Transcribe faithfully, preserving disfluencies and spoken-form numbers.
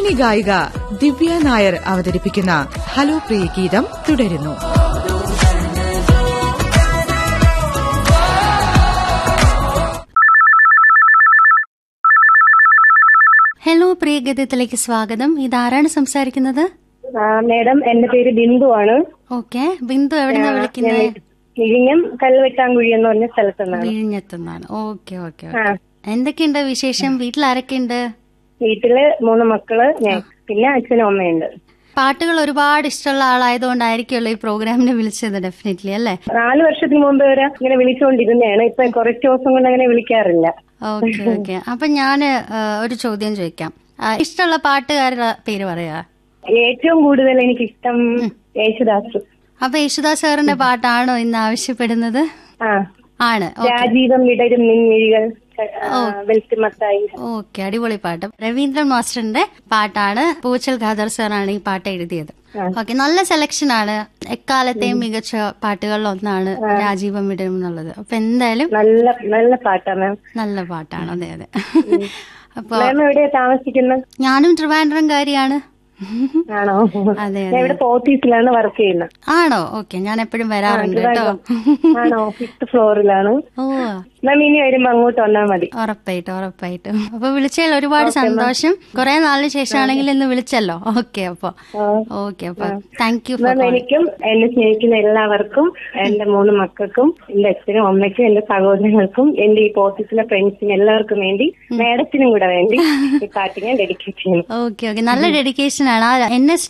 സിനി ഗായിക ദിവ്യ നായർ അവതരിപ്പിക്കുന്ന ഹലോ പ്രിയ ഗീതം തുടരുന്നു. ഹലോ പ്രിയ ഗീതത്തിലേക്ക് സ്വാഗതം. ഇതാരാണ് സംസാരിക്കുന്നത്? മേഡം, എന്റെ പേര് ബിന്ദു ആണ്. ഓക്കെ, ബിന്ദു എവിടെന്നാ വിളിക്കുന്നത്? വിഴിഞ്ഞം കല്ലുവെട്ടാങ്കുഴി എന്ന് പറഞ്ഞ സ്ഥലത്തുനിന്നാണ്. വിഴിഞ്ഞത്തുനിന്നാണ്. Okay okay. എന്തൊക്കെയുണ്ട് വിശേഷം? വീട്ടിൽ ആരൊക്കെയുണ്ട്? വീട്ടില് മൂന്ന് മക്കള്, ഞാൻ, പിന്നെ അച്ഛനും അമ്മയുണ്ട്. പാട്ടുകൾ ഒരുപാട് ഇഷ്ടമുള്ള ആളായതുകൊണ്ടായിരിക്കുമല്ലോ ഈ പ്രോഗ്രാമിന് വിളിച്ചത്. ഡെഫിനറ്റ്ലി അല്ലേ? നാല് വർഷത്തിന് മുമ്പ് വരെ ഇങ്ങനെ വിളിച്ചുകൊണ്ടിരുന്നതാണ്. ഇപ്പൊ കുറച്ച് ദിവസം കൊണ്ട് അങ്ങനെ വിളിക്കാറില്ല. Okay okay. അപ്പൊ ഞാന് ഒരു ചോദ്യം ചോദിക്കാം. ഇഷ്ടമുള്ള പാട്ടുകാരുടെ പേര് പറയാ. ഏറ്റവും കൂടുതൽ എനിക്ക് ഇഷ്ടം യേശുദാസ്. അപ്പൊ യേശുദാസ് സാറിന്റെ പാട്ടാണോ ഇന്ന് ആവശ്യപ്പെടുന്നത്? ആ ആണ്. രാജീവം വിടരും നിൻമിഴികൾ, വെൽത്തിമത്തായി. ഓക്കെ, അടിപൊളി പാട്ട്. രവീന്ദ്രൻ മാസ്റ്ററിന്റെ പാട്ടാണ്. പൂച്ചൽ ഖാദർ സാറാണ് ഈ പാട്ട് എഴുതിയത്. ഓക്കെ, നല്ല സെലക്ഷൻ ആണ്. എക്കാലത്തെയും മികച്ച പാട്ടുകളിൽ ഒന്നാണ് രാജീവം വിടരും എന്നുള്ളത്. അപ്പൊ എന്തായാലും നല്ല നല്ല പാട്ടാണ്. നല്ല പാട്ടാണ്. അതെ അതെ. അപ്പൊ എവിടെയാ താമസിക്കുന്നത്? ഞാനും ട്രിവാൻഡ്രംകാരിയാണ്. ആണോ? അതെ ഞാൻ ഇവിടെ ഓഫീസിലാണ് വർക്ക് ചെയ്യുന്നത്. ആണോ? ഓക്കെ, ഞാൻ എപ്പോഴും വരാറുണ്ട് കേട്ടോ. ആണോ? ഫിഫ്ത് ഫ്ലോറിലാണ്. ഓ, മാം ഇനി വരുമ്പോ അങ്ങോട്ട് വന്നാൽ മതി. ഉറപ്പായിട്ടും ഉറപ്പായിട്ടും. അപ്പൊ വിളിച്ചതിൽ ഒരുപാട് സന്തോഷം. കുറെ നാളിന് ശേഷമാണെങ്കിൽ ഇന്ന് വിളിച്ചല്ലോ. ഓക്കെ, അപ്പൊ ഓക്കെ, അപ്പൊ താങ്ക് യു. മാം, എനിക്കും എന്നെ സ്നേഹിക്കുന്ന എല്ലാവർക്കും, എന്റെ മൂന്ന് മക്കൾക്കും, എന്റെ അച്ഛനും അമ്മയ്ക്കും, എന്റെ സഹോദരങ്ങൾക്കും, എന്റെ ഈ ഓഫീസിലെ ഫ്രണ്ട്സിനും എല്ലാവർക്കും വേണ്ടി, മാഡത്തിനും കൂടെ വേണ്ടി ഈ പാട്ട് ഞാൻ ഡെഡിക്കേറ്റ് ചെയ്യുന്നു. Okay okay. നല്ല ഡെഡിക്കേഷൻ ആണ്. എന്നെ